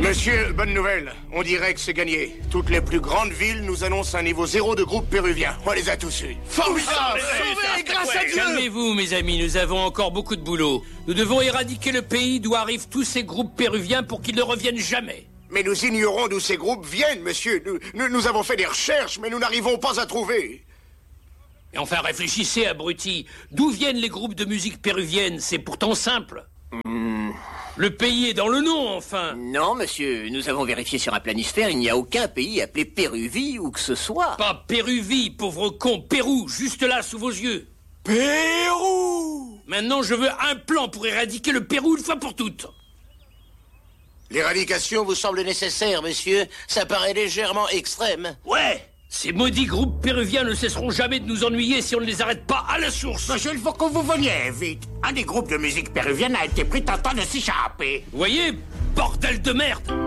Monsieur, bonne nouvelle. On dirait que c'est gagné. Toutes les plus grandes villes nous annoncent un niveau 0 de groupe péruvien. On les a tous eus. Formidable! Sauvé, grâce à Dieu! Calmez-vous, mes amis, nous avons encore beaucoup de boulot. Nous devons éradiquer le pays d'où arrivent tous ces groupes péruviens pour qu'ils ne reviennent jamais. Mais nous ignorons d'où ces groupes viennent, monsieur. Nous avons fait des recherches, mais nous n'arrivons pas à trouver. Et enfin, réfléchissez, abrutis. D'où viennent les groupes de musique péruvienne? C'est pourtant simple. Le pays est dans le nom, enfin. Non, monsieur, nous avons vérifié sur un planisphère, il n'y a aucun pays appelé Péruvie ou que ce soit. Pas Péruvie, pauvre con, Pérou, juste là, sous vos yeux. Pérou! Maintenant, je veux un plan pour éradiquer le Pérou une fois pour toutes. L'éradication vous semble nécessaire, monsieur? Ça paraît légèrement extrême. Ouais! Ces maudits groupes péruviens ne cesseront jamais de nous ennuyer si on ne les arrête pas à la source. Monsieur, il faut que vous veniez, vite. Un des groupes de musique péruvienne a été pris tentant de s'échapper. Vous voyez, bordel de merde!